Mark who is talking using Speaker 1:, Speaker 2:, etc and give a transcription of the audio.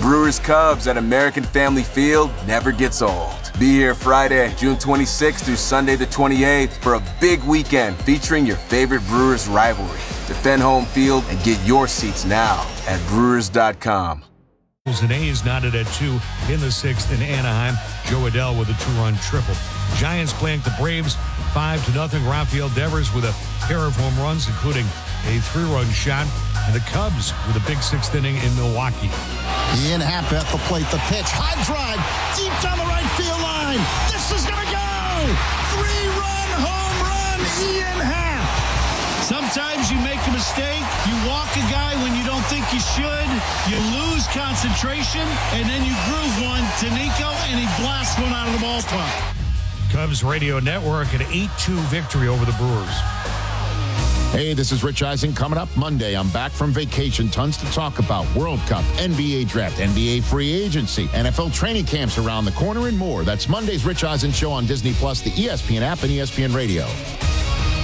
Speaker 1: Brewers Cubs at American Family Field never gets old. Be here Friday, June 26th through Sunday the 28th for a big weekend featuring your favorite Brewers rivalry. Defend home field and get your seats now at Brewers.com.
Speaker 2: And A's knotted at 2 in the 6th in Anaheim. Joe Adell with a 2-run triple. Giants blank the Braves 5-0. Rafael Devers with a pair of home runs, including a 3-run shot. And the Cubs with a big 6th inning in Milwaukee.
Speaker 3: Ian Happ at the plate. The pitch. High drive. Deep down the right field line. This is going to go. 3-run home run. Ian Happ.
Speaker 4: Sometimes you make a mistake. You walk a guy when you don't think you should. You lose concentration. And then you groove one to Nico, and he blasts one out of the ballpark.
Speaker 2: Cubs Radio Network, an 8-2 victory over the Brewers.
Speaker 3: Hey, this is Rich Eisen. Coming up Monday, I'm back from vacation. Tons to talk about. World Cup, NBA Draft, NBA Free Agency, NFL training camps around the corner, and more. That's Monday's Rich Eisen Show on Disney+, the ESPN app, and ESPN Radio.